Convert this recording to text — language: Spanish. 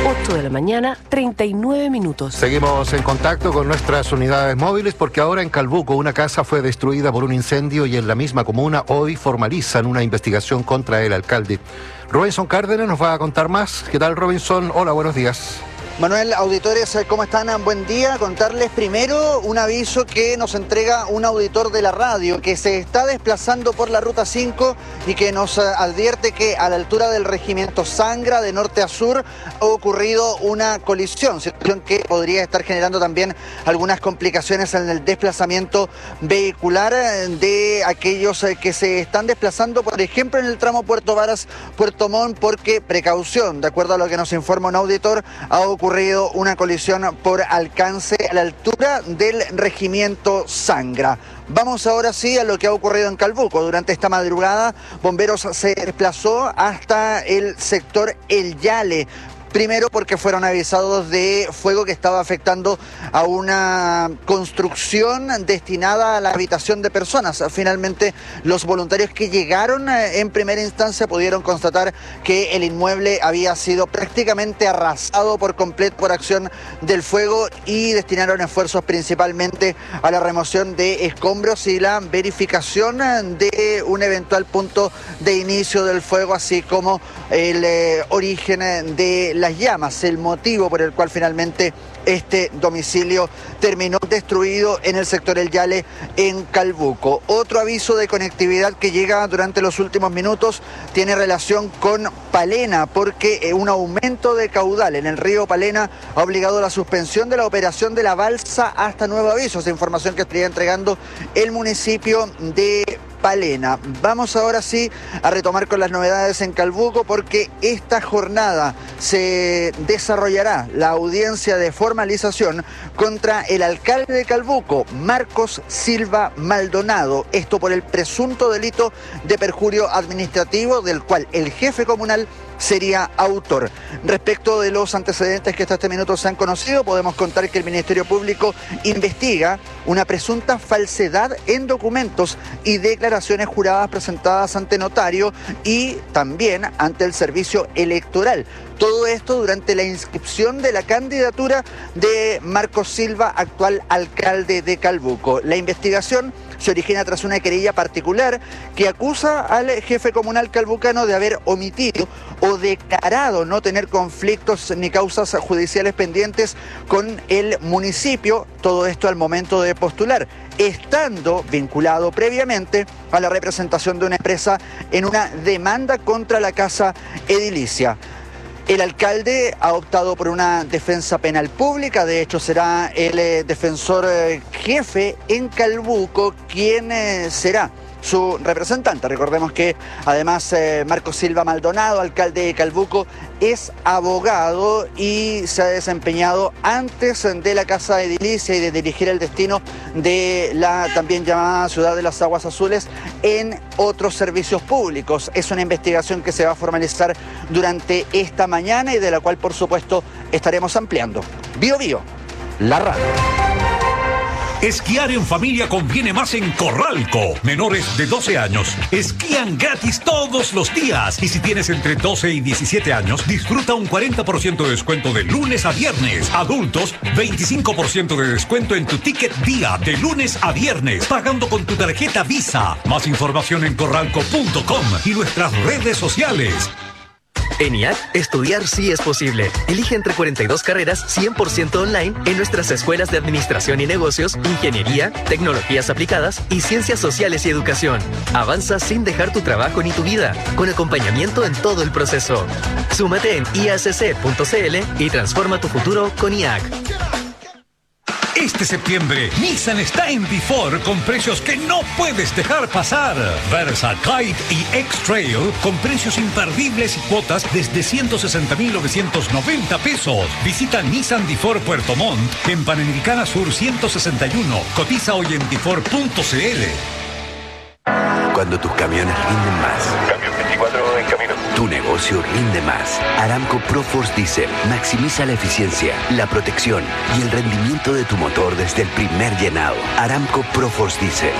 8 de la mañana, 39 minutos. Seguimos en contacto con nuestras unidades móviles porque ahora en Calbuco una casa fue destruida por un incendio y en la misma comuna hoy formalizan una investigación contra el alcalde. Robinson Cárdenas nos va a contar más. ¿Qué tal, Robinson? Hola, buenos días. Manuel, auditores, ¿cómo están? Buen día. Contarles primero un aviso que nos entrega un auditor de la radio que se está desplazando por la Ruta 5 y que nos advierte que a la altura del regimiento Sangra, de norte a sur, ha ocurrido una colisión, situación que podría estar generando también algunas complicaciones en el desplazamiento vehicular de aquellos que se están desplazando, por ejemplo, en el tramo Puerto Varas, Puerto Montt, porque precaución, de acuerdo a lo que nos informa un auditor, ha ocurrido una colisión por alcance a la altura del regimiento Sangra. Vamos ahora sí a lo que ha ocurrido en Calbuco. Durante esta madrugada, bomberos se desplazó hasta el sector El Yale. Primero porque fueron avisados de fuego que estaba afectando a una construcción destinada a la habitación de personas. Finalmente, los voluntarios que llegaron en primera instancia pudieron constatar que el inmueble había sido prácticamente arrasado por completo por acción del fuego y destinaron esfuerzos principalmente a la remoción de escombros y la verificación de un eventual punto de inicio del fuego, así como el origen de las llamas, el motivo por el cual finalmente este domicilio terminó destruido en el sector El Yale en Calbuco. Otro aviso de conectividad que llega durante los últimos minutos tiene relación con Palena, porque un aumento de caudal en el río Palena ha obligado a la suspensión de la operación de la balsa hasta nuevo aviso. Esa información que estaría entregando el municipio de Palena. Vamos ahora sí a retomar con las novedades en Calbuco porque esta jornada se desarrollará la audiencia de formalización contra el alcalde de Calbuco, Marcos Silva Maldonado. Esto por el presunto delito de perjurio administrativo del cual el jefe comunal sería autor. Respecto de los antecedentes que hasta este minuto se han conocido, podemos contar que el Ministerio Público investiga una presunta falsedad en documentos y declaraciones juradas presentadas ante notario y también ante el servicio electoral. Todo esto durante la inscripción de la candidatura de Marcos Silva, actual alcalde de Calbuco. La investigación se origina tras una querella particular que acusa al jefe comunal calbucano de haber omitido o declarado no tener conflictos ni causas judiciales pendientes con el municipio, todo esto al momento de postular, estando vinculado previamente a la representación de una empresa en una demanda contra la casa edilicia. El alcalde ha optado por una defensa penal pública, de hecho será el defensor jefe en Calbuco quien será su representante. Recordemos que además Marcos Silva Maldonado, alcalde de Calbuco, es abogado y se ha desempeñado antes de la Casa Edilicia y de dirigir el destino de la también llamada Ciudad de las Aguas Azules en otros servicios públicos. Es una investigación que se va a formalizar durante esta mañana y de la cual, por supuesto, estaremos ampliando. Bio Bio, la radio. Esquiar en familia conviene más en Corralco. Menores de 12 años esquían gratis todos los días. Y si tienes entre 12 y 17 años, disfruta un 40% de descuento de lunes a viernes. Adultos, 25% de descuento en tu ticket día de lunes a viernes, pagando con tu tarjeta Visa. Más información en corralco.com y nuestras redes sociales. En IAC, estudiar sí es posible. Elige entre 42 carreras 100% online en nuestras escuelas de Administración y Negocios, Ingeniería, Tecnologías Aplicadas y Ciencias Sociales y Educación. Avanza sin dejar tu trabajo ni tu vida, con acompañamiento en todo el proceso. Súmate en iacc.cl y transforma tu futuro con IAC. Este septiembre, Nissan está en Before con precios que no puedes dejar pasar. Versa, Kite y X-Trail con precios imperdibles y cuotas desde 160.990 pesos. Visita Nissan Before Puerto Montt en Panamericana Sur 161. Cotiza hoy en Before.cl. Cuando tus camiones rinden más. Camión 24 en camino. Tu negocio rinde más. Aramco ProForce Diesel maximiza la eficiencia, la protección y el rendimiento de tu motor desde el primer llenado. Aramco ProForce Diesel.